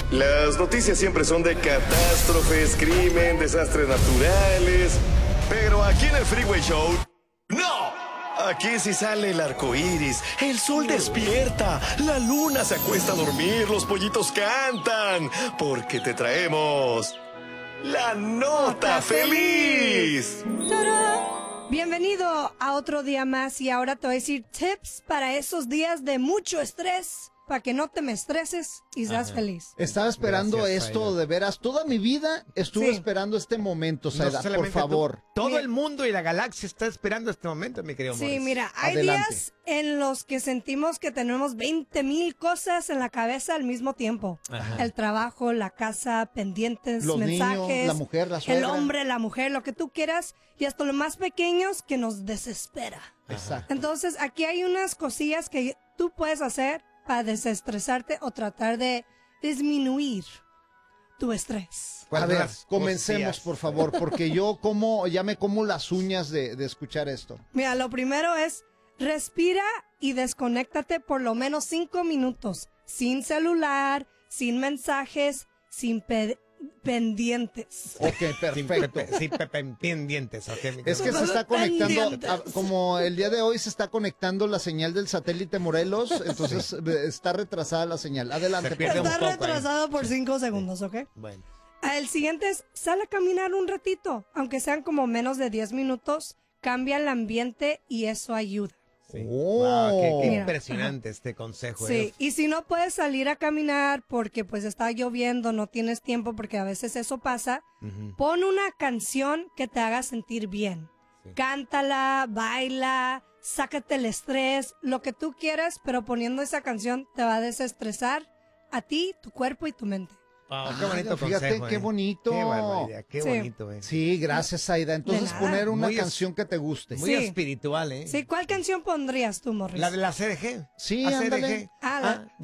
Las noticias siempre son de catástrofes, crimen, desastres naturales. Pero aquí en el Freeway Show, ¡no! Aquí sí sale el arco iris, el sol despierta, la luna se acuesta a dormir, los pollitos cantan. Porque te traemos la nota feliz. ¡Tarán! Bienvenido a otro día más y ahora te voy a decir tips para esos días de mucho estrés, para que no te me estreses y seas feliz. Estaba esperando Gracias, esto Saida. de veras. Toda mi vida estuve Sí. esperando este momento, No Saida, por solamente favor. todo el mundo y la galaxia está esperando este momento, mi querido Sí, Morris. mira, hay Adelante. días en los que sentimos que tenemos 20,000 cosas en la cabeza al mismo tiempo. El trabajo, la casa, pendientes, Los mensajes, niños, la mujer, la el suegra. hombre, la mujer, lo que tú quieras, y hasta los más pequeños que nos desespera. Exacto. Entonces, aquí hay unas cosillas que tú puedes hacer para desestresarte o tratar de disminuir tu estrés. A ¿Cuáles ver, son las comencemos, cosillas? por favor, porque ya me como las uñas de escuchar esto. Mira, lo primero es respira y desconéctate por lo menos 5 minutos. Sin celular, sin mensajes, sin pendientes. Ok, perfecto. Sí, Pepe, pendientes. Okay, mi Es que querido. se está conectando, Pendientes. como el día de hoy se está conectando la señal del satélite Morelos, entonces está retrasada la señal. Adelante, Se por pierde favor. Está un poco ahí. retrasado por 5 segundos, ¿ok? Bueno. El siguiente es, sal a caminar un ratito, aunque sean como menos de 10 minutos, cambia el ambiente y eso ayuda. Sí. Oh. Wow, qué Mira, impresionante este consejo. Sí, y si no puedes salir a caminar porque pues está lloviendo, no tienes tiempo, porque a veces eso pasa, pon una canción que te haga sentir bien. Sí. Cántala, baila, sácate el estrés, lo que tú quieras, pero poniendo esa canción te va a desestresar a ti, tu cuerpo y tu mente. Wow, qué bonito Fíjate, consejo. qué bonito. Qué barbaridad, qué Sí. bonito. Sí, gracias, Aida. Entonces nada. poner una Muy canción que te guste. Muy Sí. espiritual, ¿eh? Sí, ¿cuál canción pondrías tú, Morris? La de la CRG. Sí, ACRG. ándale. Ah,